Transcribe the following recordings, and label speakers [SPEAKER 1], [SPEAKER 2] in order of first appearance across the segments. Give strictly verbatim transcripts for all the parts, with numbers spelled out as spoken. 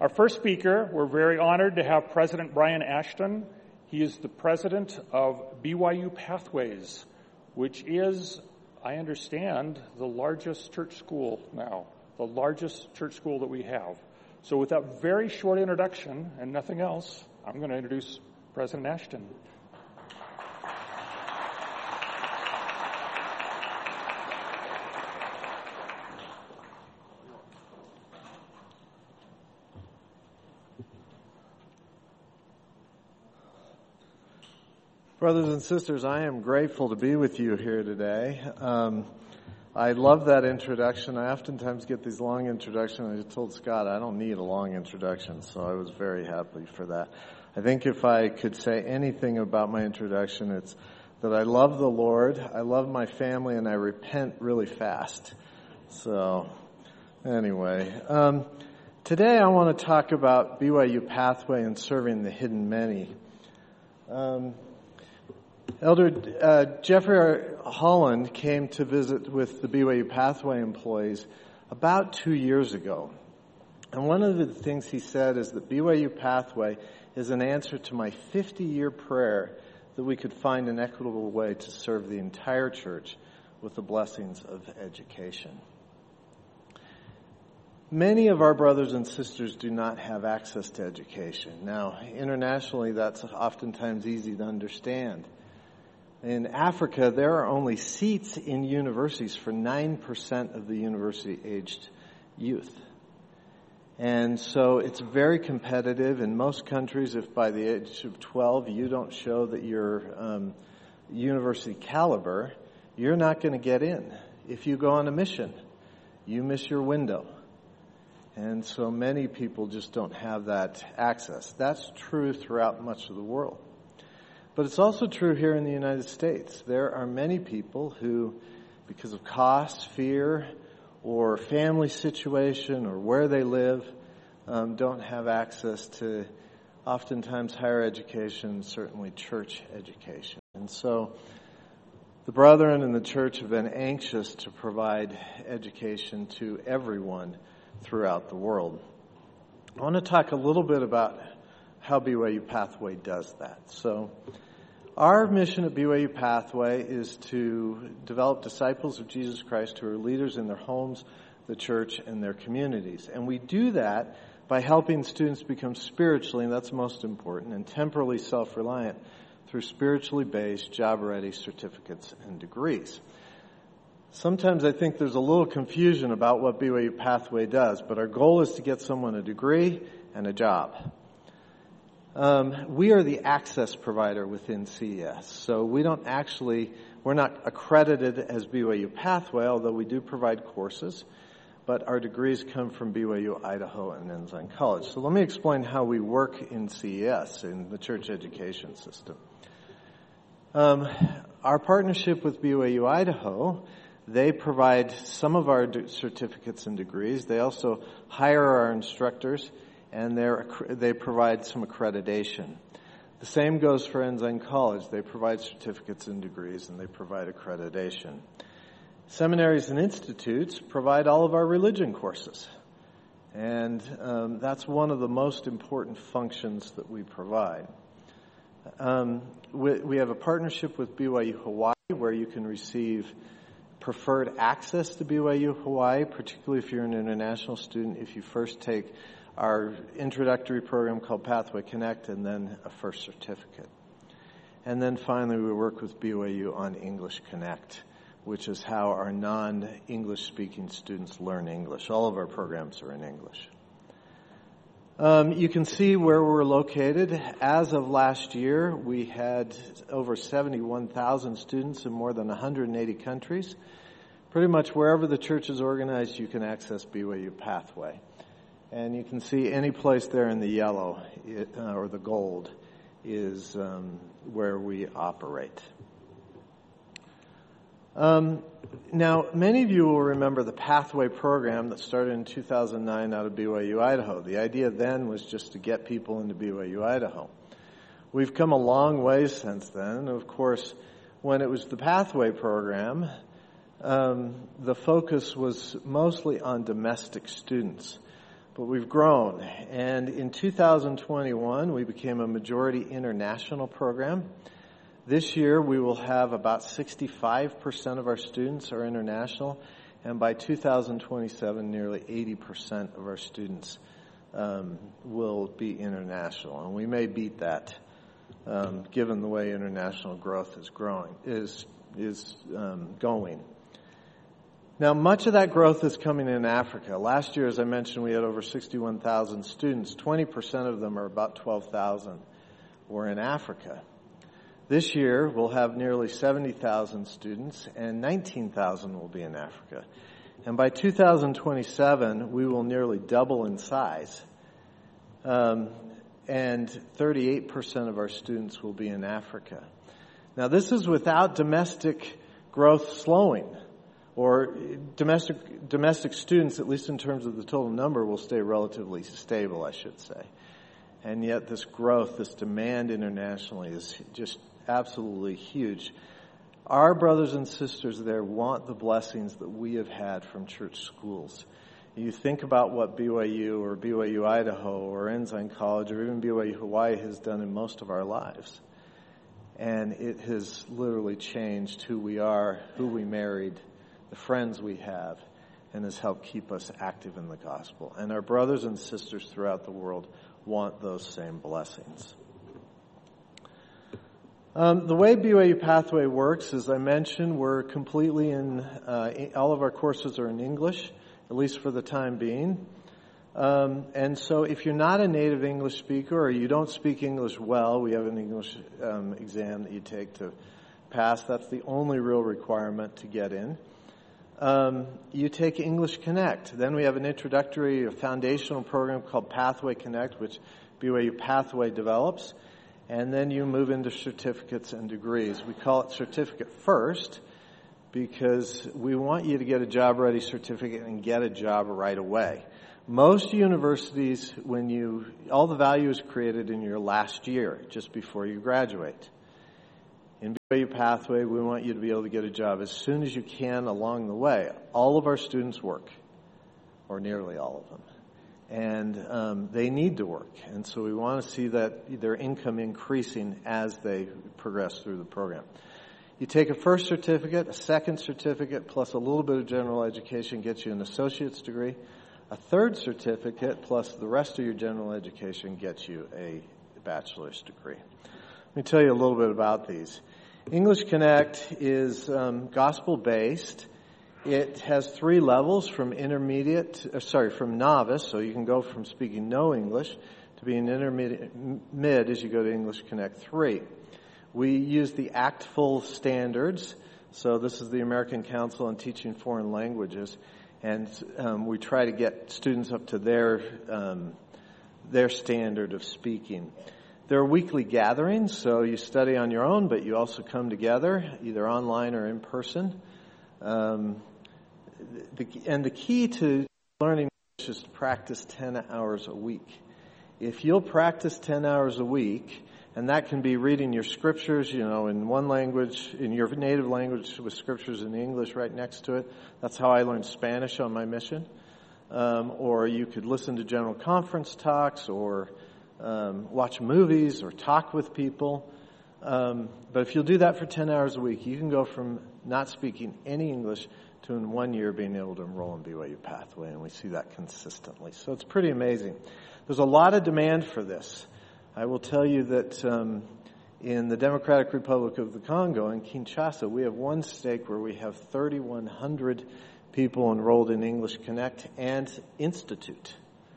[SPEAKER 1] Our first speaker, we're very honored to have President Brian Ashton. He is the president of B Y U Pathways, which is, I understand, the largest church school now, the largest church school that we have. So with that very short introduction and nothing else, I'm going to introduce President Ashton.
[SPEAKER 2] Brothers and sisters, I am grateful to be with you here today. Um, I love that introduction. I oftentimes get these long introductions. I told Scott I don't need a long introduction, so I was very happy for that. I think if I could say anything about my introduction, it's that I love the Lord, I love my family, and I repent really fast. So, anyway, um, today I want to talk about B Y U Pathway and serving the hidden many. Um, Elder uh, Jeffrey Holland came to visit with the B Y U Pathway employees about two years ago. And one of the things he said is that B Y U Pathway is an answer to my fifty-year prayer that we could find an equitable way to serve the entire church with the blessings of education. Many of our brothers and sisters do not have access to education. Now, internationally, that's oftentimes easy to understand. In Africa, there are only seats in universities for nine percent of the university-aged youth. And so it's very competitive. In most countries, if by the age of twelve you don't show that you're um, university caliber, you're not going to get in. If you go on a mission, you miss your window. And so many people just don't have that access. That's true throughout much of the world. But it's also true here in the United States. There are many people who, because of cost, fear, or family situation, or where they live, um, don't have access to oftentimes higher education, certainly church education. And so the brethren in the church have been anxious to provide education to everyone throughout the world. I want to talk a little bit about how B Y U Pathway does that. So, our mission at B Y U Pathway is to develop disciples of Jesus Christ who are leaders in their homes, the church, and their communities. And we do that by helping students become spiritually, and that's most important, and temporally self-reliant through spiritually based, job-ready certificates and degrees. Sometimes I think there's a little confusion about what B Y U Pathway does, but our goal is to get someone a degree and a job. Um, we are the access provider within C E S, so we don't actually, we're not accredited as B Y U Pathway, although we do provide courses, but our degrees come from B Y U Idaho and Ensign College. So let me explain how we work in C E S, in the church education system. Um, our partnership with B Y U Idaho, they provide some of our certificates and degrees. They also hire our instructors, and they're, they provide some accreditation. The same goes for Ensign College. They provide certificates and degrees, and they provide accreditation. Seminaries and institutes provide all of our religion courses. And um, that's one of the most important functions that we provide. Um, we, we have a partnership with B Y U Hawaii where you can receive preferred access to B Y U Hawaii, particularly if you're an international student, if you first take our introductory program called Pathway Connect and then a first certificate. And then finally we work with B Y U on English Connect, which is how our non-English speaking students learn English. All of our programs are in English. Um, you can see where we're located. As of last year, we had over seventy-one thousand students in more than one hundred eighty countries. Pretty much wherever the church is organized, you can access B Y U Pathway. And you can see any place there in the yellow uh, or the gold is um, where we operate. Um, now, many of you will remember the Pathway program that started in two thousand nine out of B Y U Idaho. The idea then was just to get people into B Y U Idaho. We've come a long way since then. Of course, when it was the Pathway program, um, the focus was mostly on domestic students. but we've grown. And in two thousand twenty-one, we became a majority international program. This year, we will have about sixty-five percent of our students are international, and by two thousand twenty-seven, nearly eighty percent of our students um, will be international. And we may beat that, um, given the way international growth is growing, is is um, going. Now, much of that growth is coming in Africa. Last year, as I mentioned, we had over sixty-one thousand students. twenty percent of them, or about twelve thousand, were in Africa. This year, we'll have nearly seventy thousand students, and nineteen thousand will be in Africa. And by two thousand twenty-seven, we will nearly double in size. Um, and thirty-eight percent of our students will be in Africa. Now, this is without domestic growth slowing, or domestic domestic students, at least in terms of the total number, will stay relatively stable, I should say. And yet this growth, this demand internationally is just absolutely huge. Our brothers and sisters there want the blessings that we have had from church schools. You think about what B Y U or B Y U Idaho or Ensign College or even B Y U Hawaii has done in most of our lives. And it has literally changed who we are, who we married, the friends we have, and has helped keep us active in the gospel. And our brothers and sisters throughout the world want those same blessings. Um, the way B Y U Pathway works, as I mentioned, we're completely in, uh, all of our courses are in English, at least for the time being. Um, and so if you're not a native English speaker or you don't speak English well, we have an English um, exam that you take to pass. That's the only real requirement to get in. Um, you take English Connect. Then we have an introductory, a foundational program called Pathway Connect, which B Y U Pathway develops. And then you move into certificates and degrees. We call it certificate first because we want you to get a job-ready certificate and get a job right away. Most universities, when you, all the value is created in your last year, just before you graduate. In B Y U Pathway, we want you to be able to get a job as soon as you can along the way. All of our students work, or nearly all of them. And um, they need to work. And so we want to see that their income increasing as they progress through the program. You take a first certificate, a second certificate, plus a little bit of general education gets you an associate's degree. A third certificate, plus the rest of your general education, gets you a bachelor's degree. Let me tell you a little bit about these. English Connect is um, gospel-based. It has three levels from intermediate, uh, sorry, from novice, so you can go from speaking no English to being intermediate, mid as you go to English Connect three. We use the ACTFL standards, so this is the American Council on Teaching Foreign Languages, and um, we try to get students up to their um, their standard of speaking. There are weekly gatherings, so you study on your own, but you also come together, either online or in person. Um, the, and the key to learning English is to practice ten hours a week. If you'll practice ten hours a week, and that can be reading your scriptures, you know, in one language, in your native language with scriptures in English right next to it. That's how I learned Spanish on my mission. Um, or you could listen to general conference talks, or um, watch movies, or talk with people. Um, but if you'll do that for ten hours a week, you can go from not speaking any English to in one year being able to enroll in B Y U Pathway, and we see that consistently. So it's pretty amazing. There's a lot of demand for this. I will tell you that um, in the Democratic Republic of the Congo, in Kinshasa, we have one stake where we have thirty-one hundred people enrolled in English Connect and Institute.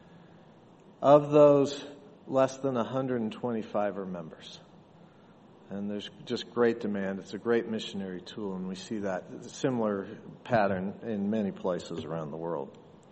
[SPEAKER 2] Of those, less than one hundred twenty-five are members. And there's just great demand. It's a great missionary tool, and we see that similar pattern in many places around the world.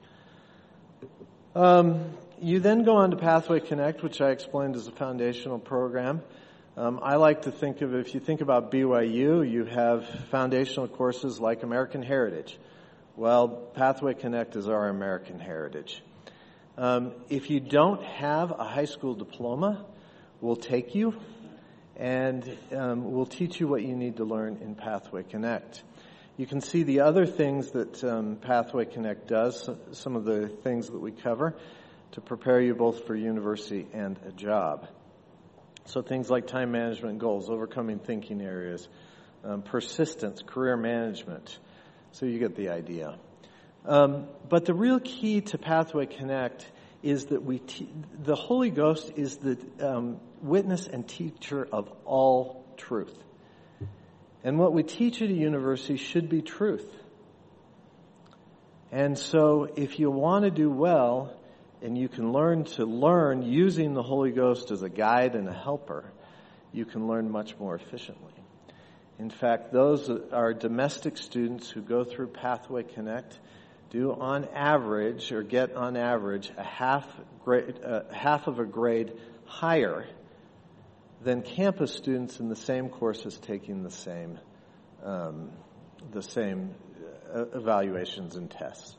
[SPEAKER 2] Um, you then go on to Pathway Connect, which I explained is a foundational program. Um, I like to think of it, if you think about B Y U, you have foundational courses like American Heritage. Well, Pathway Connect is our American Heritage. Um, if you don't have a high school diploma, we'll take you. And um, we'll teach you what you need to learn in Pathway Connect. You can see the other things that um, Pathway Connect does, some of the things that we cover. to prepare you both for university and a job. So things like time management goals, overcoming thinking areas, um, persistence, career management. So you get the idea. Um, but the real key to Pathway Connect is that we te- the Holy Ghost is the um, witness and teacher of all truth. And what we teach at a university should be truth. And so if you want to do well, and you can learn to learn using the Holy Ghost as a guide and a helper, you can learn much more efficiently. In fact, those are domestic students who go through Pathway Connect do on average, or get on average, a half grade, uh, half of a grade higher than campus students in the same courses taking the same, um, the same uh, evaluations and tests.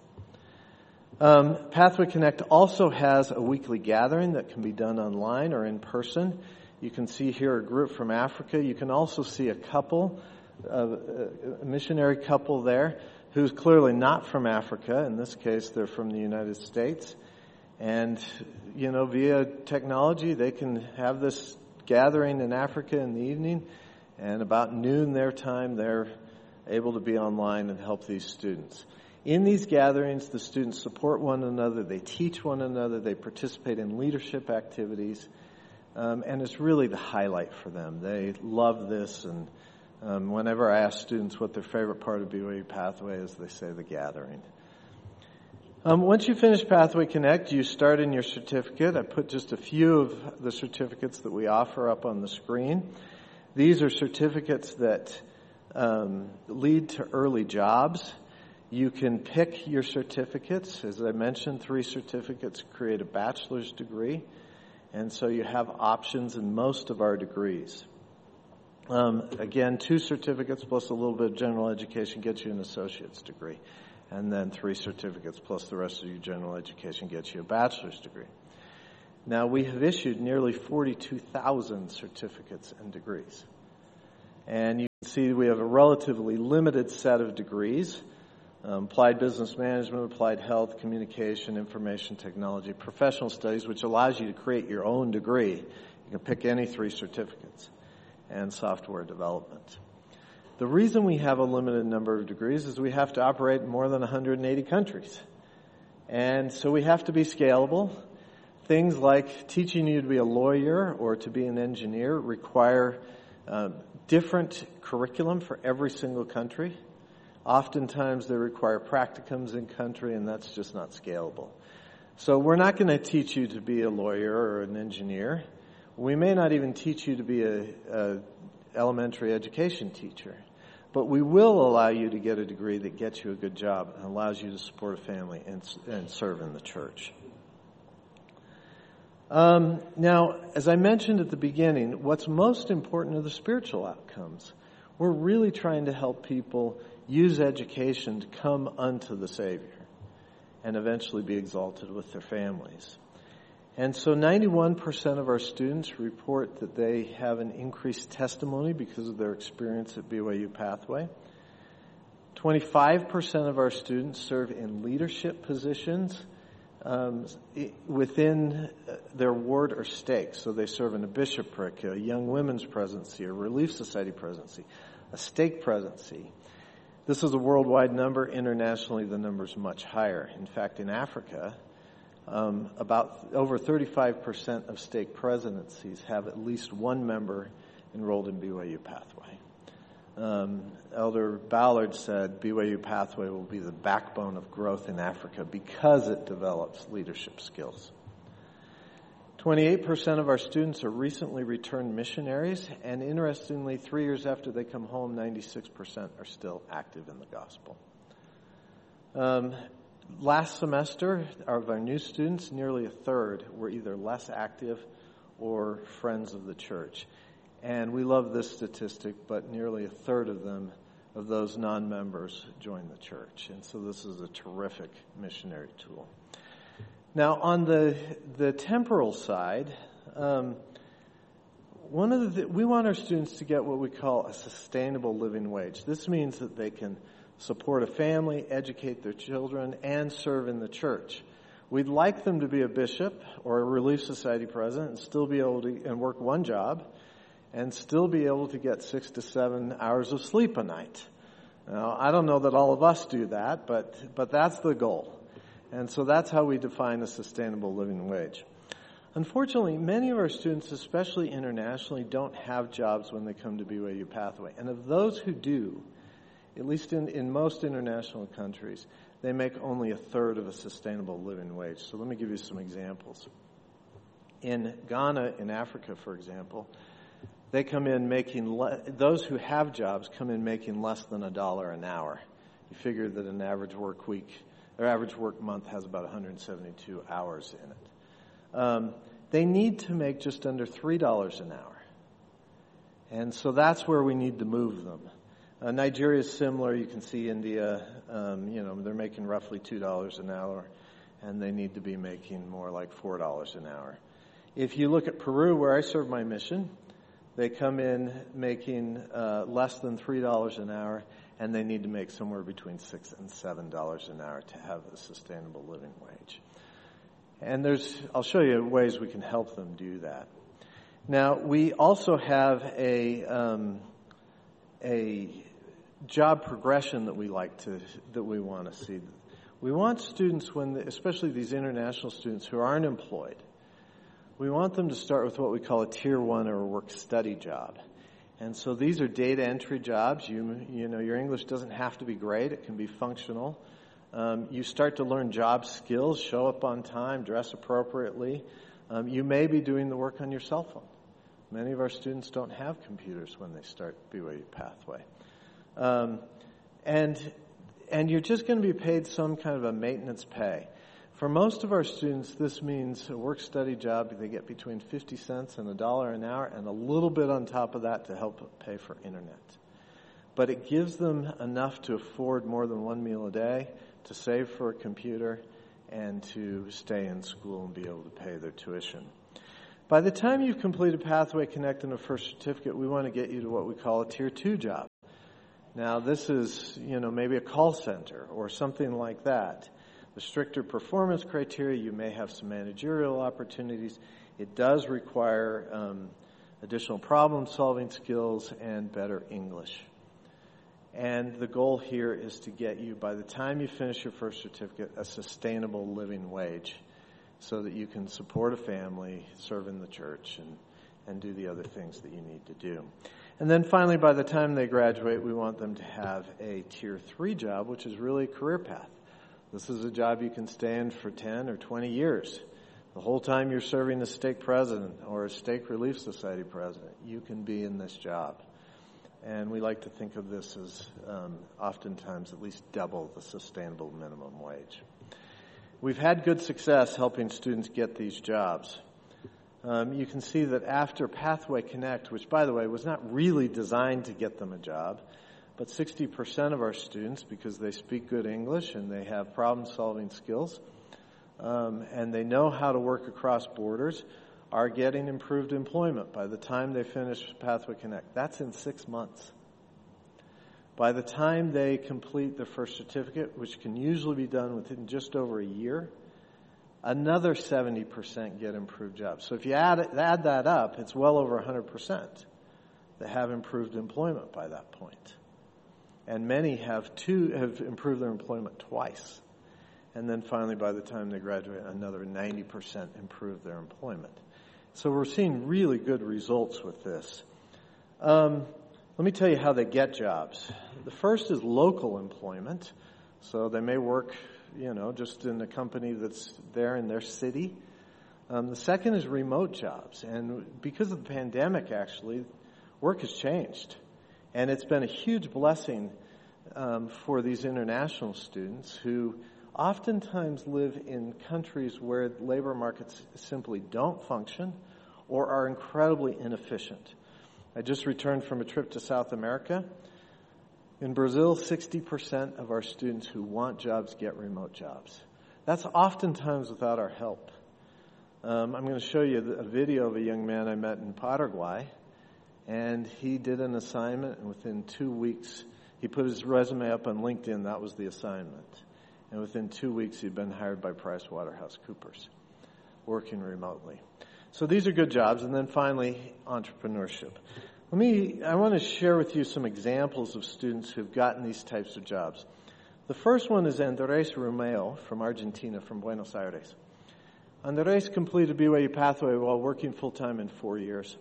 [SPEAKER 2] Um, Pathway Connect also has a weekly gathering that can be done online or in person. You can see here a group from Africa. You can also see a couple, uh, a missionary couple there, who's clearly not from Africa. In this case, they're from the United States. And, you know, via technology, they can have this gathering in Africa in the evening, and about noon their time, they're able to be online and help these students. In these gatherings, the students support one another, they teach one another, they participate in leadership activities, um, and it's really the highlight for them. They love this, and Um, whenever I ask students what their favorite part of B Y U Pathway is, they say the gathering. Um, once you finish Pathway Connect, you start in your certificate. I put just a few of the certificates that we offer up on the screen. These are certificates that um, lead to early jobs. You can pick your certificates. As I mentioned, three certificates create a bachelor's degree. And so you have options in most of our degrees. Um, again, two certificates plus a little bit of general education gets you an associate's degree. And then three certificates plus the rest of your general education gets you a bachelor's degree. Now, we have issued nearly forty-two thousand certificates and degrees. And you can see we have a relatively limited set of degrees. Um, applied business management, applied health, communication, information technology, professional studies, which allows you to create your own degree. You can pick any three certificates. And software development. The reason we have a limited number of degrees is we have to operate in more than one hundred eighty countries. And so we have to be scalable. Things like teaching you to be a lawyer or to be an engineer require uh, different curriculum for every single country. Oftentimes they require practicums in country, and that's just not scalable. So we're not going to teach you to be a lawyer or an engineer. We may not even teach you to be a, a elementary education teacher, but we will allow you to get a degree that gets you a good job and allows you to support a family and, and serve in the church. Um, now, as I mentioned at the beginning, what's most important are the spiritual outcomes. We're really trying to help people use education to come unto the Savior and eventually be exalted with their families. And so ninety-one percent of our students report that they have an increased testimony because of their experience at B Y U Pathway. twenty-five percent of our students serve in leadership positions um, within their ward or stake. So they serve in a bishopric, a young women's presidency, a relief society presidency, a stake presidency. This is a worldwide number. Internationally, the number is much higher. In fact, in Africa, Um, about over thirty-five percent of stake presidencies have at least one member enrolled in B Y U Pathway. Um, Elder Ballard said B Y U Pathway will be the backbone of growth in Africa because it develops leadership skills. twenty-eight percent of our students are recently returned missionaries, and interestingly, three years after they come home, ninety-six percent are still active in the gospel. Um, Last semester, of our new students, nearly a third were either less active or friends of the church. And we love this statistic, but nearly a third of them, of those non-members, joined the church. And so this is a terrific missionary tool. Now, on the the temporal side, um, one of the th- we want our students to get what we call a sustainable living wage. This means that they can support a family, educate their children, and serve in the church. We'd like them to be a bishop or a Relief Society president and still be able to and work one job and still be able to get six to seven hours of sleep a night. Now, I don't know that all of us do that, but but that's the goal. And so that's how we define a sustainable living wage. Unfortunately, many of our students, especially internationally, don't have jobs when they come to B Y U Pathway. And of those who do, at least in, in most international countries, they make only a third of a sustainable living wage. So let me give you some examples. In Ghana, in Africa, for example, they come in making, le- those who have jobs come in making less than a dollar an hour. You figure that an average work week, or average work month has about one hundred seventy-two hours in it. Um, they need to make just under three dollars an hour. And so that's where we need to move them. Uh, Nigeria is similar. You can see India, um, you know, they're making roughly two dollars an hour, and they need to be making more like four dollars an hour. If you look at Peru, where I serve my mission, they come in making uh, less than three dollars an hour, and they need to make somewhere between six dollars and seven dollars an hour to have a sustainable living wage. And there's, I'll show you ways we can help them do that. Now, we also have a um, a job progression that we like to, that we want to see. We want students, when, especially these international students who aren't employed, we want them to start with what we call a tier one or a work study job. And so these are data entry jobs. You, you know, your English doesn't have to be great. It can be functional. Um, you start to learn job skills, show up on time, dress appropriately. Um, you may be doing the work on your cell phone. Many of our students don't have computers when they start B Y U Pathway. Um, and and you're just going to be paid some kind of a maintenance pay. For most of our students, this means a work-study job. They get between fifty cents and a dollar an hour and a little bit on top of that to help pay for internet. But it gives them enough to afford more than one meal a day, to save for a computer, and to stay in school and be able to pay their tuition. By the time you've completed Pathway Connect and a first certificate, we want to get you to what we call a tier two job. Now, this is, you know, maybe a call center or something like that. The stricter performance criteria, you may have some managerial opportunities. It does require um, additional problem-solving skills and better English. And the goal here is to get you, by the time you finish your first certificate, a sustainable living wage so that you can support a family, serve in the church, and, and do the other things that you need to do. And then finally, by the time they graduate, we want them to have a tier three job, which is really a career path. This is a job you can stay in for ten or twenty years. The whole time you're serving as stake president or a stake relief society president, you can be in this job. And we like to think of this as um, oftentimes at least double the sustainable minimum wage. We've had good success helping students get these jobs. Um, you can see that after Pathway Connect, which, by the way, was not really designed to get them a job, but sixty percent of our students, because they speak good English and they have problem-solving skills, um, and they know how to work across borders, are getting improved employment by the time they finish Pathway Connect. That's in six months. By the time they complete their first certificate, which can usually be done within just over a year, another seventy percent get improved jobs. So if you add, add that up, it's well over one hundred percent that have improved employment by that point. And many have two have improved their employment twice. And then finally, by the time they graduate, another ninety percent improve their employment. So we're seeing really good results with this. Um, let me tell you how they get jobs. The first is local employment. So they may work, you know, just in a company that's there in their city. Um, the second is remote jobs. And because of the pandemic, actually, work has changed. And it's been a huge blessing um, for these international students who oftentimes live in countries where labor markets simply don't function or are incredibly inefficient. I just returned from a trip to South America. In Brazil, sixty percent of our students who want jobs get remote jobs. That's oftentimes without our help. Um, I'm going to show you a video of a young man I met in Paraguay, and he did an assignment, and within two weeks, he put his resume up on LinkedIn. That was the assignment. And within two weeks, he'd been hired by PricewaterhouseCoopers, working remotely. So these are good jobs. And then finally, entrepreneurship. Let me, I want to share with you some examples of students who've gotten these types of jobs. The first one is Andrés Romeo from Argentina, from Buenos Aires. Andrés completed B Y U Pathway while working full-time in four years.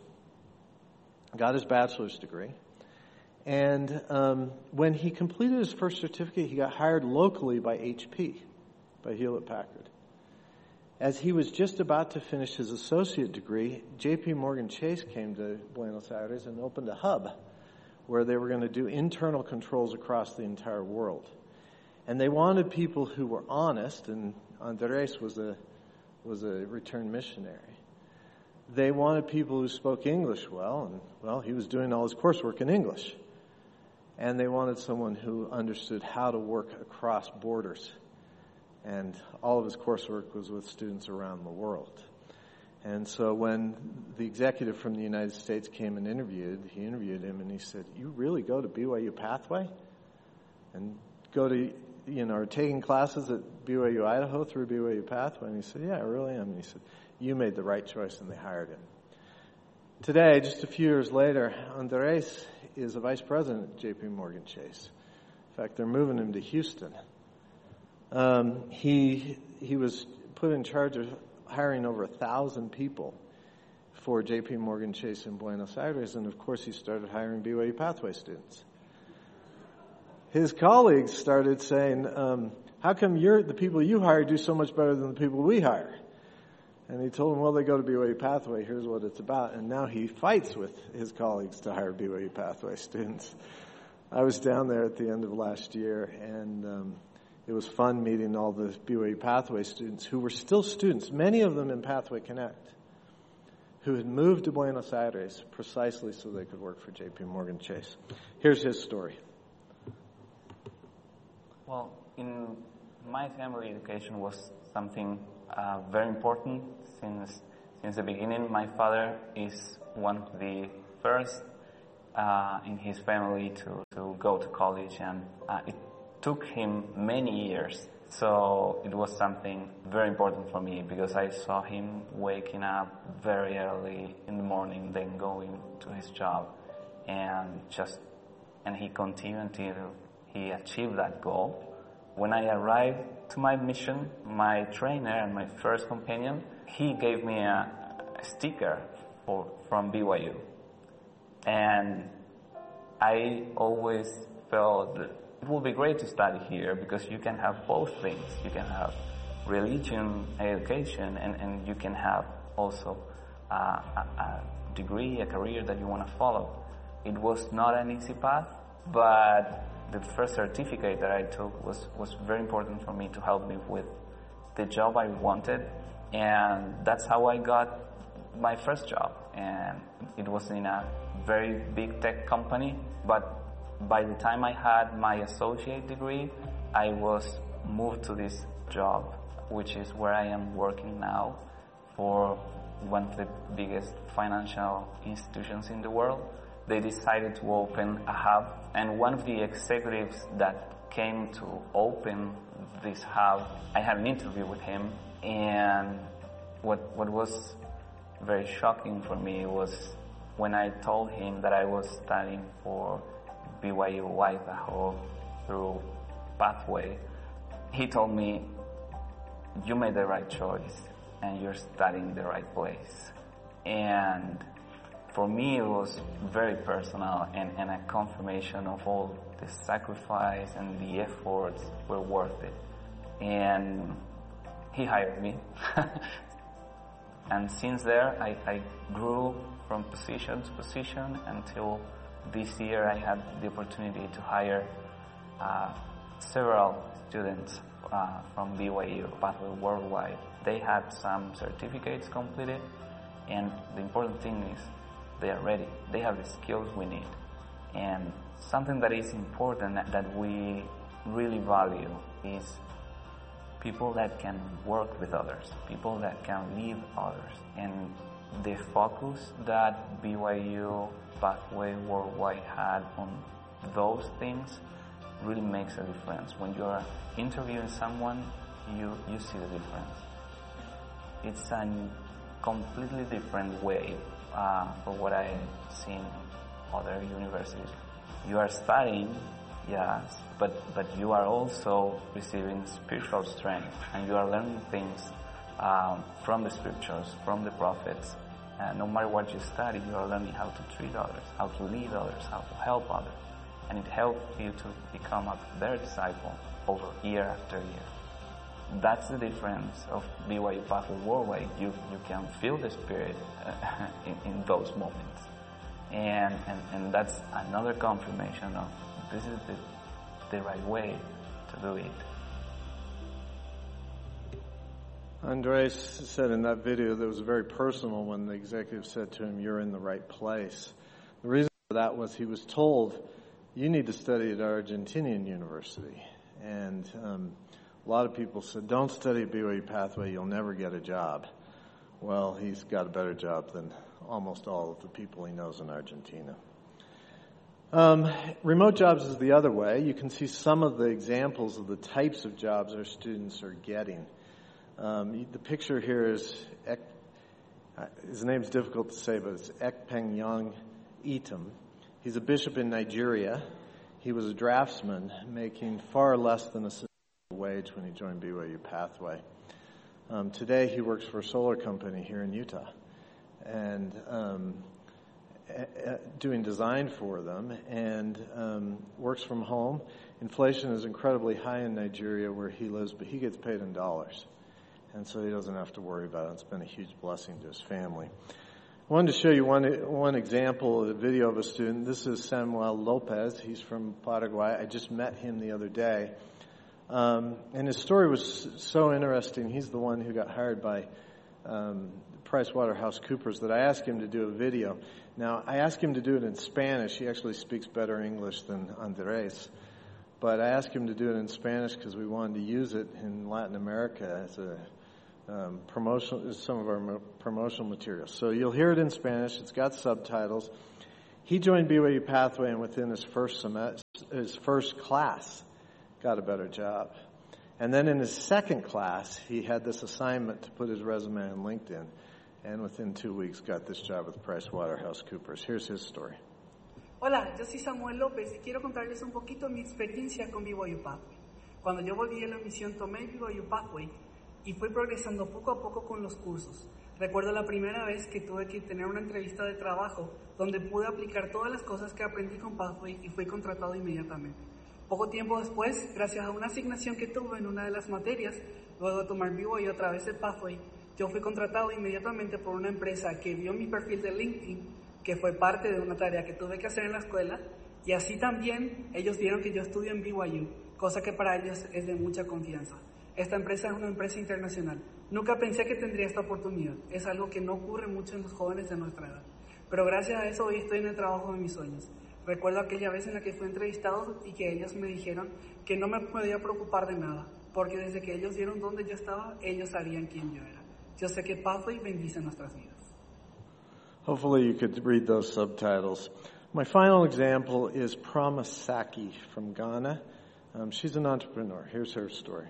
[SPEAKER 2] Got his bachelor's degree. And um, when he completed his first certificate, he got hired locally by H P, by Hewlett-Packard. As he was just about to finish his associate degree, J P Morgan Chase came to Buenos Aires and opened a hub where they were going to do internal controls across the entire world. And they wanted people who were honest, and Andrés was a was a returned missionary. They wanted people who spoke English well, and, well, he was doing all his coursework in English. And they wanted someone who understood how to work across borders. And all of his coursework was with students around the world. And so when the executive from the United States came and interviewed, he interviewed him and he said, "You really go to B Y U Pathway? And go to, you know, are taking classes at B Y U Idaho through B Y U Pathway?" And he said, "Yeah, I really am." And he said, "You made the right choice," and they hired him. Today, just a few years later, Andrés is a vice president at J P Morgan Chase. In fact, they're moving him to Houston. Um, he he was put in charge of hiring over a thousand people for J P Morgan Chase in Buenos Aires, and of course, he started hiring B Y U Pathway students. His colleagues started saying, um, "How come you're, the people you hire do so much better than the people we hire?" And he told them, "Well, they go to B Y U Pathway. Here's what it's about." And now he fights with his colleagues to hire B Y U Pathway students. I was down there at the end of last year, and um, it was fun meeting all the B Y U Pathway students who were still students, many of them in Pathway Connect, who had moved to Buenos Aires precisely so they could work for J P Morgan Chase. Here's his story.
[SPEAKER 3] Well, in my family, education was something uh, very important since since the beginning. My father is one of the first uh, in his family to, to go to college, and uh, it took him many years. So it was something very important for me because I saw him waking up very early in the morning, then going to his job, and just and he continued until he achieved that goal. When I arrived to my mission, my trainer and my first companion, he gave me a, a sticker for, from B Y U. And I always felt that it would be great to study here because you can have both things. You can have religion, education, and, and you can have also uh, a, a degree, a career that you want to follow. It was not an easy path, but the first certificate that I took was, was very important for me to help me with the job I wanted, and that's how I got my first job. And it was in a very big tech company, but by the time I had my associate degree, I was moved to this job, which is where I am working now for one of the biggest financial institutions in the world. They decided to open a hub, and one of the executives that came to open this hub, I had an interview with him, and what what was very shocking for me was when I told him that I was studying for B Y U Idaho through Pathway. He told me, "You made the right choice, and you're studying the right place." And for me, it was very personal and, and a confirmation of all the sacrifice and the efforts were worth it. And he hired me. And since there, I, I grew from position to position until this year I had the opportunity to hire uh, several students uh, from B Y U Pathway Worldwide. They had some certificates completed, and the important thing is they are ready. They have the skills we need. And something that is important that we really value is people that can work with others, people that can lead others. And the focus that B Y U Pathway Worldwide had on those things really makes a difference. When you are interviewing someone, you, you see the difference. It's a completely different way uh, from what I've seen in other universities. You are studying, yes, but, but you are also receiving spiritual strength, and you are learning things um, from the scriptures, from the prophets. Uh, no matter what you study, you are learning how to treat others, how to lead others, how to help others. And it helps you to become a better disciple over year after year. That's the difference of B Y U Pathway Worldwide. You you can feel the Spirit uh, in, in those moments. And, and and that's another confirmation of this is the, the right way to do it.
[SPEAKER 2] Andres said in that video that was very personal when the executive said to him, "You're in the right place." The reason for that was he was told, "You need to study at Argentinian University." And um, a lot of people said, "Don't study at B Y U Pathway, you'll never get a job." Well, he's got a better job than almost all of the people he knows in Argentina. Um, remote jobs is the other way. You can see some of the examples of the types of jobs our students are getting. Um, the picture here is, Ek, uh, his name's difficult to say, but it's Ekpenyong Itam. He's a bishop in Nigeria. He was a draftsman making far less than a wage when he joined B Y U Pathway. Um, today he works for a solar company here in Utah and um, a- a- doing design for them and um, works from home. Inflation is incredibly high in Nigeria where he lives, but he gets paid in dollars. And so he doesn't have to worry about it. It's been a huge blessing to his family. I wanted to show you one one example of a video of a student. This is Samuel Lopez. He's from Paraguay. I just met him the other day. Um, and his story was so interesting. He's the one who got hired by um, PricewaterhouseCoopers that I asked him to do a video. Now, I asked him to do it in Spanish. He actually speaks better English than Andres. But I asked him to do it in Spanish because we wanted to use it in Latin America as a Um, promotional, some of our mo- promotional materials. So you'll hear it in Spanish. It's got subtitles. He joined B Y U Pathway, and within his first semester, his first class, got a better job. And then in his second class, he had this assignment to put his resume on LinkedIn, and within two weeks, got this job with PricewaterhouseCoopers. Here's his story.
[SPEAKER 4] Hola, yo soy Samuel López y quiero contarles un poquito mi experiencia con B Y U Pathway. Cuando yo volví a la misión, tomé B Y U Pathway y fui progresando poco a poco con los cursos. Recuerdo la primera vez que tuve que tener una entrevista de trabajo donde pude aplicar todas las cosas que aprendí con Pathway y fui contratado inmediatamente. Poco tiempo después, gracias a una asignación que tuve en una de las materias, luego de tomar B Y U a través de Pathway, yo fui contratado inmediatamente por una empresa que vio mi perfil de LinkedIn, que fue parte de una tarea que tuve que hacer en la escuela, y así también ellos vieron que yo estudio en B Y U, cosa que para ellos es de mucha confianza. Esta empresa es una empresa internacional. Nunca pensé que tendría esta oportunidad. Es algo que no ocurre mucho en los jóvenes de nuestra edad. Pero gracias a eso hoy estoy en el trabajo de mis sueños. Recuerdo aquella vez en la que fui entrevistado y que ellos me dijeron que no me podía preocupar de nada, porque desde que ellos vieron dónde yo estaba, ellos sabían quién yo era. Yo sé que Pathway bendice nuestras vidas.
[SPEAKER 2] Hopefully you could read those subtitles. My final example is Promise Saki from Ghana. Um, she's an entrepreneur. Here's her story.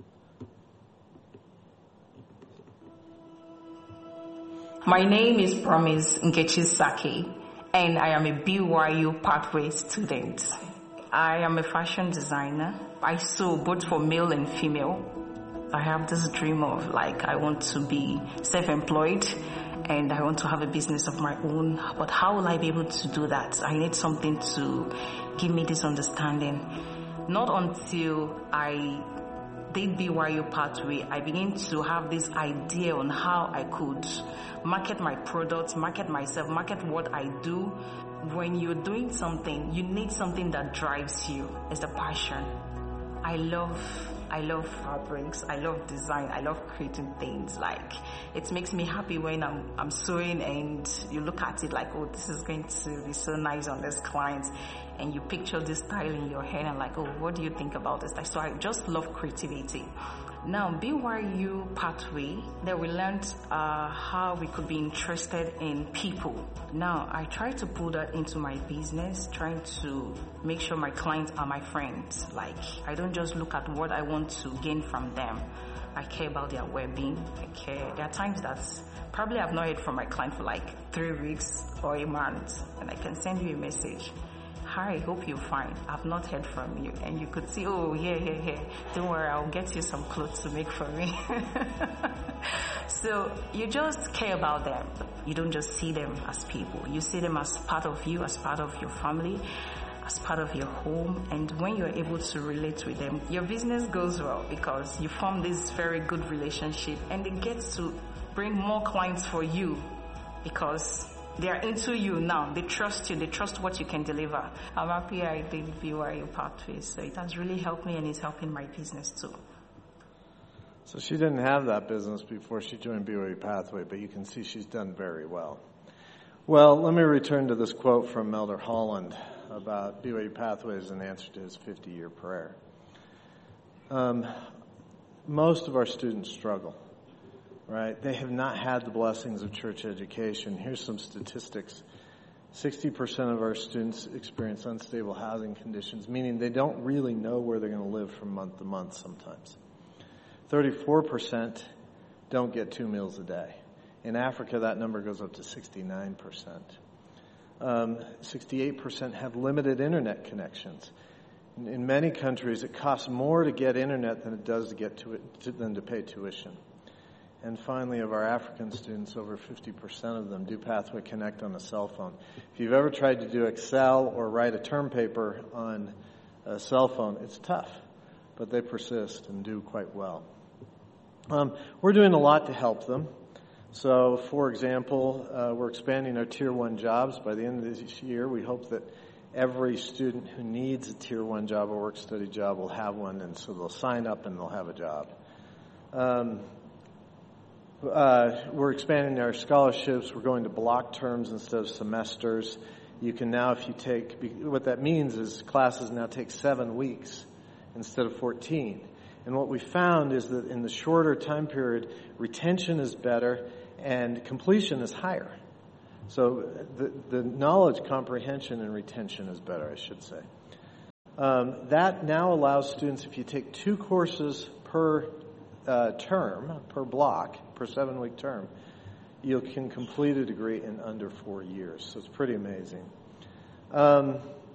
[SPEAKER 5] My name is Promise Nkechi Saki, and I am a B Y U Pathway student. I am a fashion designer. I sew both for male and female. I have this dream of, like, I want to be self-employed and I want to have a business of my own. But how will I be able to do that? I need something to give me this understanding. Not until I did B Y U Pathway, I began to have this idea on how I could market my products, market myself, market what I do. When you're doing something, you need something that drives you. It's the passion. I love, I love fabrics. I love design. I love creating things. Like, it makes me happy when I'm, I'm sewing and you look at it like, oh, this is going to be so nice on this client. And you picture this style in your head and like, oh, what do you think about this? So I just love creativity. Now, B Y U Pathway, that we learned uh, how we could be interested in people. Now, I try to put that into my business, trying to make sure my clients are my friends. Like, I don't just look at what I want to gain from them. I care about their well-being. I care. There are times that probably I've not heard from my client for like three weeks or a month, and I can send you a message. Hi, hope you're fine. I've not heard from you. And you could see, oh, yeah, yeah, yeah. Don't worry, I'll get you some clothes to make for me. So you just care about them. You don't just see them as people. You see them as part of you, as part of your family, as part of your home. And when you're able to relate with them, your business goes well because you form this very good relationship, and it gets to bring more clients for you because they are into you now. They trust you. They trust what you can deliver. I'm happy I did B Y U Pathways. So it has really helped me, and it's helping my business too.
[SPEAKER 2] So she didn't have that business before she joined B Y U Pathway, but you can see she's done very well. Well, let me return to this quote from Elder Holland about B Y U Pathways in answer to his fifty-year prayer. Um, most of our students struggle. Right? They have not had the blessings of church education. Here's some statistics. sixty percent of our students experience unstable housing conditions, meaning they don't really know where they're going to live from month to month sometimes. thirty-four percent don't get two meals a day. In Africa, that number goes up to sixty-nine percent. Um, sixty-eight percent have limited internet connections. In, in many countries, it costs more to get internet than it does to get to it, to, than to pay tuition. And finally, of our African students, over fifty percent of them do Pathway Connect on a cell phone. If you've ever tried to do Excel or write a term paper on a cell phone, it's tough, but they persist and do quite well. Um, we're doing a lot to help them. So, for example, uh, we're expanding our Tier one jobs. By the end of this year, we hope that every student who needs a Tier one job or work-study job will have one, and so they'll sign up and they'll have a job. Um, Uh, we're expanding our scholarships. We're going to block terms instead of semesters. You can now, if you take, what that means is classes now take seven weeks instead of fourteen. And what we found is that in the shorter time period, retention is better and completion is higher. So the, the knowledge comprehension and retention is better, I should say. Um, that now allows students, if you take two courses per uh, term, per block, per seven-week term, you can complete a degree in under four years. So it's pretty amazing. Um,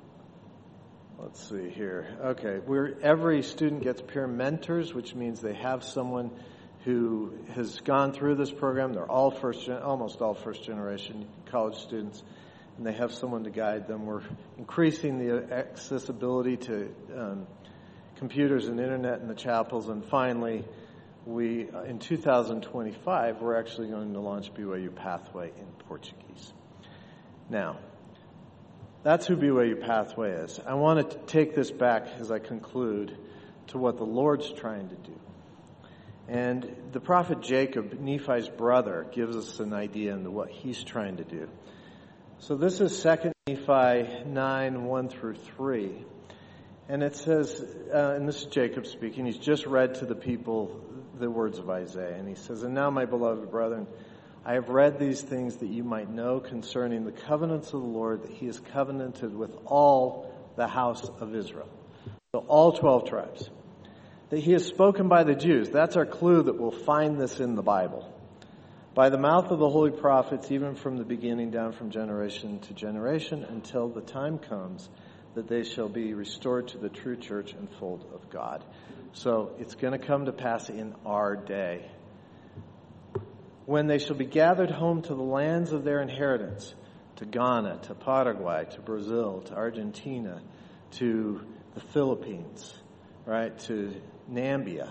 [SPEAKER 2] let's see here. Okay, we're, every student gets peer mentors, which means they have someone who has gone through this program. They're all first, gen- almost all first-generation college students, and they have someone to guide them. We're increasing the accessibility to um, computers and internet in the chapels, and finally, We, in two thousand twenty-five, we're actually going to launch B Y U Pathway in Portuguese. Now, that's who B Y U Pathway is. I want to take this back as I conclude to what the Lord's trying to do. And the prophet Jacob, Nephi's brother, gives us an idea into what he's trying to do. So this is Second Nephi nine, one through three. And it says, uh, and this is Jacob speaking, he's just read to the people the words of Isaiah. And he says, "And now, my beloved brethren, I have read these things that you might know concerning the covenants of the Lord, that he has covenanted with all the house of Israel." So all twelve tribes. That he has spoken by the Jews. That's our clue that we'll find this in the Bible. By the mouth of the holy prophets, even from the beginning down from generation to generation, until the time comes that they shall be restored to the true church and fold of God. So it's going to come to pass in our day. When they shall be gathered home to the lands of their inheritance, to Ghana, to Paraguay, to Brazil, to Argentina, to the Philippines, right, to Nambia,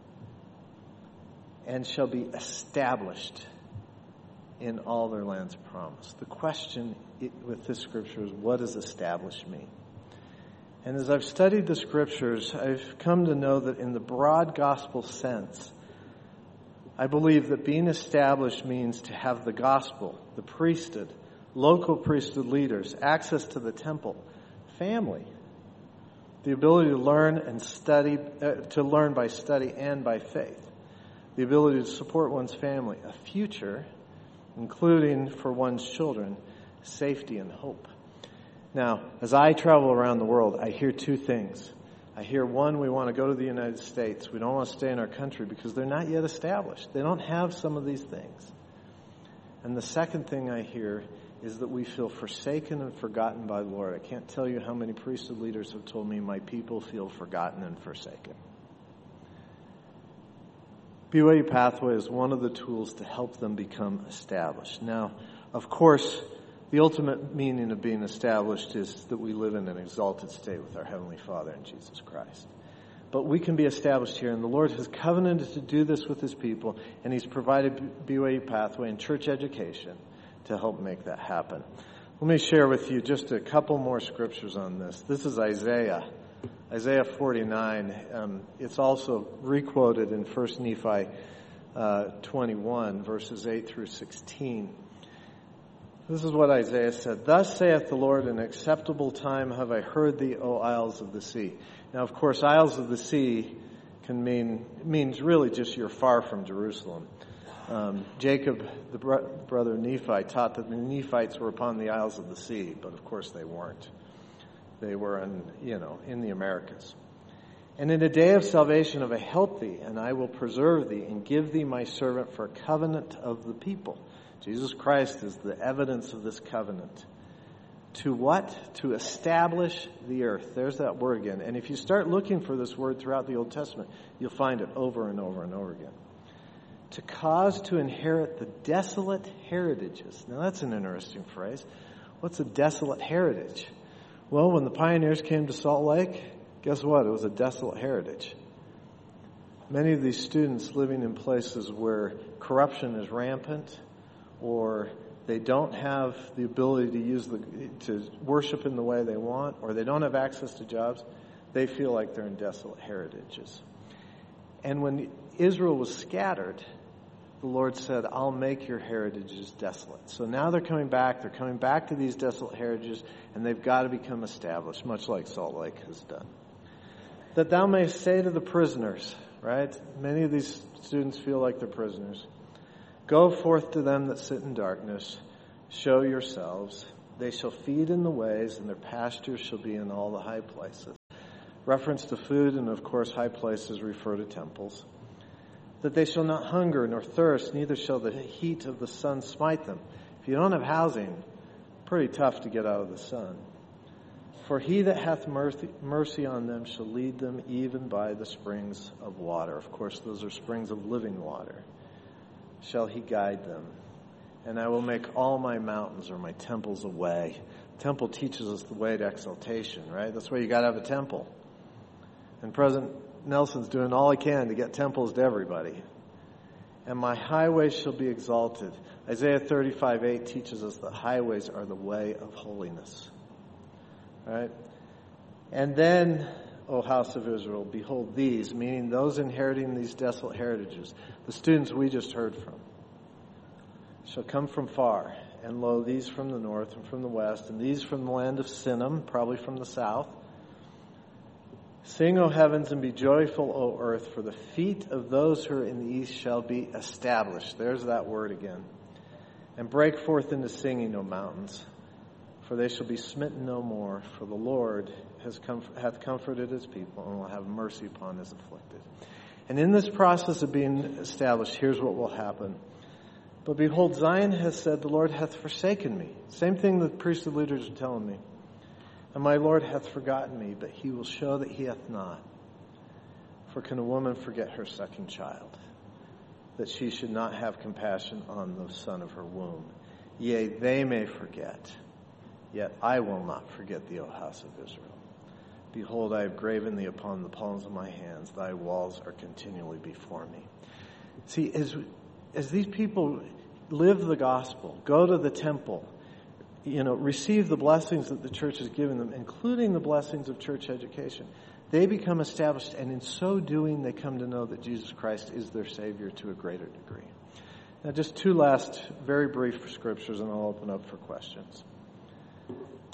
[SPEAKER 2] and shall be established in all their lands of promise. The question with this scripture is, what does established mean? And as I've studied the scriptures, I've come to know that in the broad gospel sense, I believe that being established means to have the gospel, the priesthood, local priesthood leaders, access to the temple, family, The ability to learn and study, uh, to learn by study and by faith. The ability to support one's family. A future, including for one's children, safety and hope. Now, as I travel around the world, I hear two things. I hear, one, we want to go to the United States. We don't want to stay in our country because they're not yet established. They don't have some of these things. And the second thing I hear is that we feel forsaken and forgotten by the Lord. I can't tell you how many priesthood leaders have told me, my people feel forgotten and forsaken. B Y U Pathway is one of the tools to help them become established. Now, of course, the ultimate meaning of being established is that we live in an exalted state with our Heavenly Father in Jesus Christ. But we can be established here, and the Lord has covenanted to do this with His people, and He's provided B Y U Pathway and church education to help make that happen. Let me share with you just a couple more scriptures on this. This is Isaiah, Isaiah forty-nine. Um, it's also requoted in First Nephi uh, twenty-one, verses eight through sixteen. This is what Isaiah said. Thus saith the Lord, an acceptable time have I heard thee, O isles of the sea. Now, of course, isles of the sea can mean, means really just you're far from Jerusalem. Um, Jacob, the bro- brother of Nephi, taught that the Nephites were upon the isles of the sea, but of course they weren't. They were in, you know, in the Americas. And in a day of salvation have I helped thee, and I will preserve thee, and give thee my servant for a covenant of the people. Jesus Christ is the evidence of this covenant. To what? To establish the earth. There's that word again. And if you start looking for this word throughout the Old Testament, you'll find it over and over and over again. To cause to inherit the desolate heritages. Now that's an interesting phrase. What's a desolate heritage? Well, when the pioneers came to Salt Lake, guess what? It was a desolate heritage. Many of these students living in places where corruption is rampant, or they don't have the ability to use the to worship in the way they want, or they don't have access to jobs, they feel like they're in desolate heritages. And when Israel was scattered, the Lord said, I'll make your heritages desolate. So now they're coming back. They're coming back to these desolate heritages, and they've got to become established, much like Salt Lake has done. That thou mayest say to the prisoners, right? Many of these students feel like they're prisoners. Go forth to them that sit in darkness. Show yourselves. They shall feed in the ways, and their pastures shall be in all the high places. Reference to food, and of course high places refer to temples. That they shall not hunger nor thirst, neither shall the heat of the sun smite them. If you don't have housing, pretty tough to get out of the sun. For he that hath mercy, mercy on them shall lead them even by the springs of water. Of course, those are springs of living water. Shall he guide them. And I will make all my mountains or my temples a way. Temple teaches us the way to exaltation, right? That's why you got to have a temple. And President Nelson's doing all he can to get temples to everybody. And my highways shall be exalted. Isaiah thirty-five eight teaches us that highways are the way of holiness. Right? And then, O house of Israel, behold these, meaning those inheriting these desolate heritages, the students we just heard from, shall come from far, and lo, these from the north and from the west, and these from the land of Sinim, probably from the south. Sing, O heavens, and be joyful, O earth, for the feet of those who are in the east shall be established. There's that word again. And break forth into singing, O mountains, for they shall be smitten no more, for the Lord has com- hath comforted his people and will have mercy upon his afflicted. And in this process of being established, here's what will happen. But behold, Zion has said, the Lord hath forsaken me. Same thing the priesthood leaders are telling me. And my Lord hath forgotten me, but he will show that he hath not. For can a woman forget her sucking child, that she should not have compassion on the son of her womb? Yea, they may forget, yet I will not forget thee, O house of Israel. Behold, I have graven thee upon the palms of my hands. Thy walls are continually before me. See, as, as these people live the gospel, go to the temple, you know, receive the blessings that the church has given them, including the blessings of church education, they become established, and in so doing, they come to know that Jesus Christ is their Savior to a greater degree. Now, just two last very brief scriptures, and I'll open up for questions.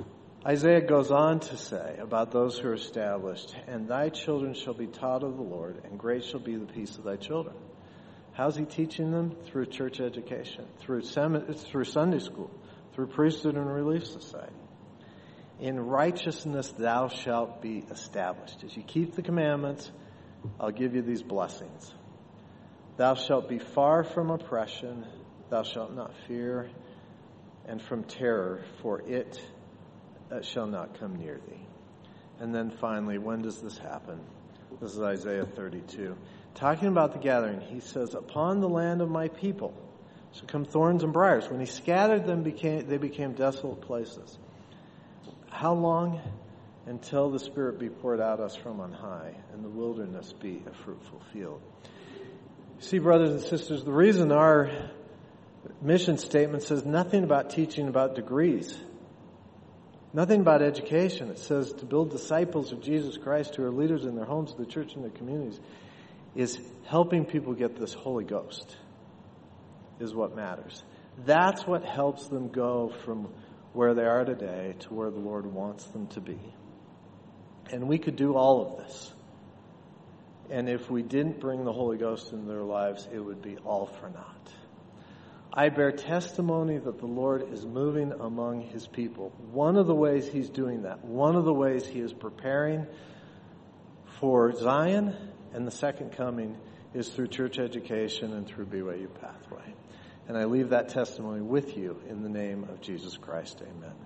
[SPEAKER 2] Isaiah goes on to say about those who are established, and thy children shall be taught of the Lord, and great shall be the peace of thy children. How's he teaching them? Through church education, through sem- through Sunday school, through priesthood and relief society. In righteousness thou shalt be established. As you keep the commandments, I'll give you these blessings. Thou shalt be far from oppression, thou shalt not fear, and from terror, for it uh, shall not come near thee. And then finally, when does this happen? This is Isaiah thirty-two. Talking about the gathering, he says, upon the land of my people shall come thorns and briars. When he scattered them, became, they became desolate places. How long? Until the Spirit be poured out us from on high, and the wilderness be a fruitful field. See, brothers and sisters, the reason our mission statement says nothing about teaching about degrees, nothing about education. It says to build disciples of Jesus Christ who are leaders in their homes, the church, and their communities, is helping people get this Holy Ghost is what matters. That's what helps them go from where they are today to where the Lord wants them to be. And we could do all of this. And if we didn't bring the Holy Ghost into their lives, it would be all for naught. I bear testimony that the Lord is moving among his people. One of the ways he's doing that, one of the ways he is preparing for Zion and the second coming, is through church education and through B Y U Pathway. And I leave that testimony with you in the name of Jesus Christ. Amen.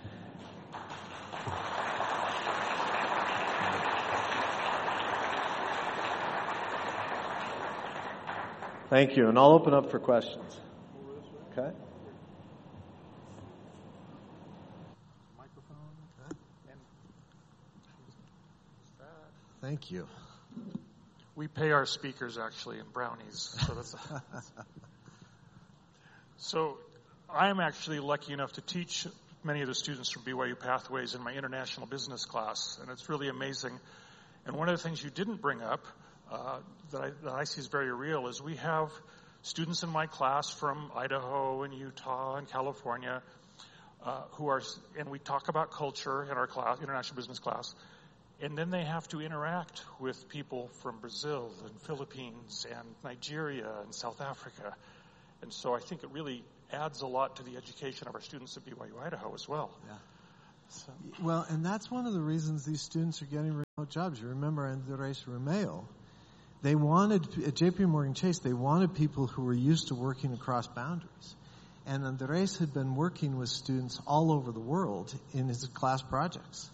[SPEAKER 2] Thank you. And I'll open up for questions. Okay? Microphone. Okay. Thank you.
[SPEAKER 1] We pay our speakers actually in brownies. So that's So I'm actually lucky enough to teach many of the students from B Y U Pathways in my international business class, and it's really amazing. And one of the things you didn't bring up uh, that, I, that I see is very real is we have students in my class from Idaho and Utah and California uh, who are, and we talk about culture in our class, international business class, and then they have to interact with people from Brazil and Philippines and Nigeria and South Africa. And so I think it really adds a lot to the education of our students at B Y U Idaho as well.
[SPEAKER 2] Yeah. So. Well, and that's one of the reasons these students are getting remote jobs. You remember Andres Romeo. They wanted, at J P Morgan Chase, they wanted people who were used to working across boundaries. And Andres had been working with students all over the world in his class projects.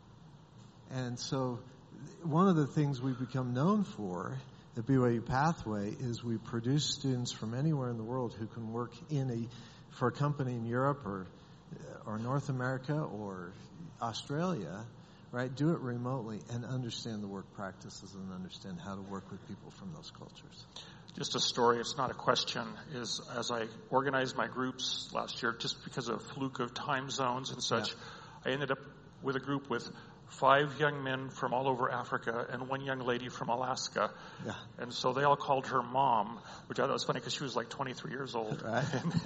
[SPEAKER 2] And so one of the things we've become known for at B Y U Pathway is we produce students from anywhere in the world who can work in a for a company in Europe or or North America or Australia, right? Do it remotely and understand the work practices and understand how to work with people from those cultures.
[SPEAKER 1] Just a story, it's not a question, is as I organized my groups last year, just because of fluke of time zones and such, yeah. I ended up with a group with five young men from all over Africa and one young lady from Alaska. Yeah. And so they all called her Mom, which I thought was funny because she was like twenty-three years old. Right.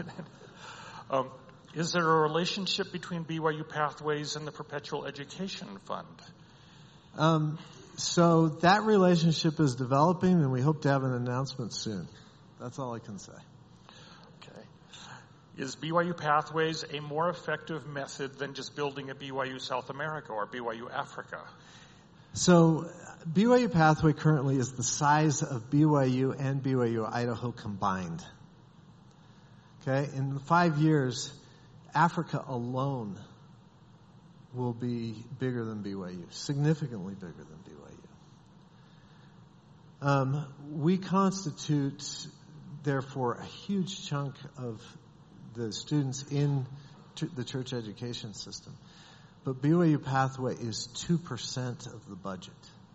[SPEAKER 1] um, is there a relationship between B Y U Pathways and the Perpetual Education Fund?
[SPEAKER 2] Um, so that relationship is developing, and we hope to have an announcement soon. That's all I can say.
[SPEAKER 1] Okay. Is B Y U Pathways a more effective method than just building a B Y U South America or B Y U Africa?
[SPEAKER 2] So B Y U Pathway currently is the size of B Y U and B Y U Idaho combined. Okay? In five years, Africa alone will be bigger than B Y U, significantly bigger than B Y U. Um, we constitute, therefore, a huge chunk of the students in ch- the church education system. But B Y U Pathway is two percent of the budget.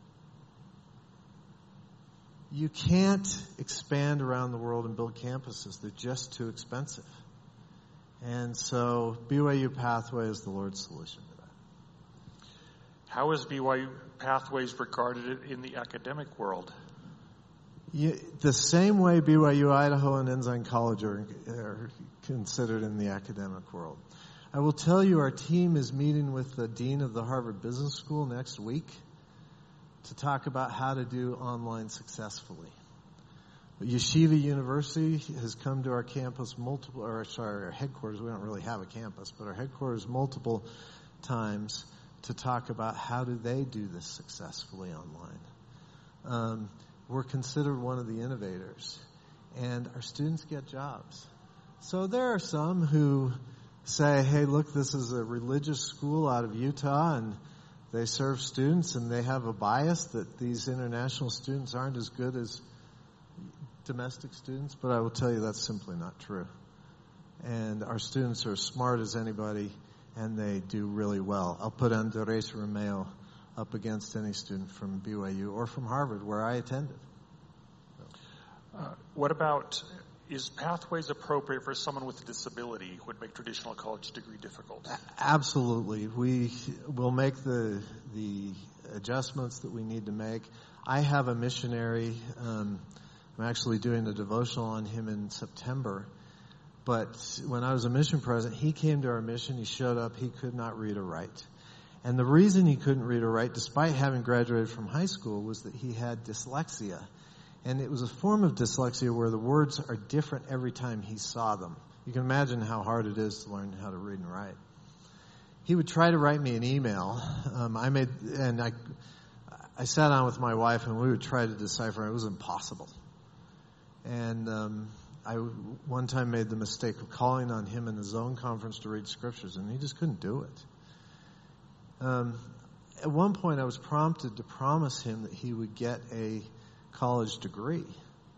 [SPEAKER 2] You can't expand around the world and build campuses. They're just too expensive. And so B Y U Pathway is the Lord's solution to that.
[SPEAKER 1] How is B Y U Pathways regarded in the academic world?
[SPEAKER 2] You, the same way B Y U Idaho and Ensign College are, are considered in the academic world. I will tell you our team is meeting with the dean of the Harvard Business School next week to talk about how to do online successfully. Yeshiva University has come to our campus multiple, or sorry, our headquarters. We don't really have a campus, but our headquarters multiple times to talk about how do they do this successfully online. Um, we're considered one of the innovators, and our students get jobs. So there are some who say, hey, look, this is a religious school out of Utah, and they serve students, and they have a bias that these international students aren't as good as domestic students, but I will tell you that's simply not true. And our students are as smart as anybody, and they do really well. I'll put Andres Romeo up against any student from B Y U or from Harvard, where I attended.
[SPEAKER 1] Uh, what about, is Pathways appropriate for someone with a disability who would make traditional college degree difficult?
[SPEAKER 2] Absolutely. We will make the the adjustments that we need to make. I have a missionary. Um, I'm actually doing a devotional on him in September. But when I was a mission president, he came to our mission. He showed up. He could not read or write. And the reason he couldn't read or write, despite having graduated from high school, was that he had dyslexia. And it was a form of dyslexia where the words are different every time he saw them. You can imagine how hard it is to learn how to read and write. He would try to write me an email. Um, I made, and I, I sat down with my wife, and we would try to decipher. It was impossible. And um, I one time made the mistake of calling on him in the Zone Conference to read scriptures, and he just couldn't do it. Um, at one point, I was prompted to promise him that he would get a college degree.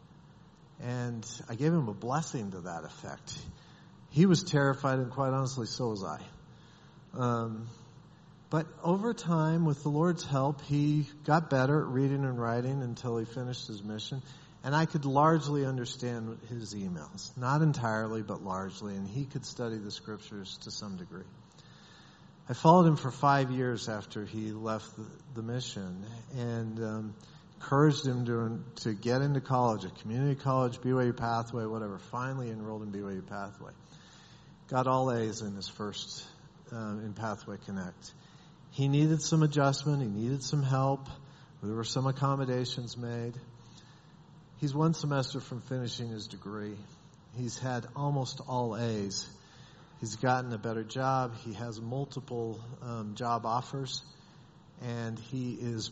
[SPEAKER 2] And I gave him a blessing to that effect. He was terrified, and quite honestly, so was I. Um, but over time, with the Lord's help, he got better at reading and writing until he finished his mission. And I could largely understand his emails. Not entirely, but largely. And he could study the scriptures to some degree. I followed him for five years after he left the, the mission, and um, encouraged him to, to get into college, a community college, B Y U Pathway, whatever. Finally enrolled in B Y U Pathway. Got all A's in his first, um, in Pathway Connect. He needed some adjustment. He needed some help. There were some accommodations made. He's one semester from finishing his degree. He's had almost all A's. He's gotten a better job. He has multiple um, job offers, and he is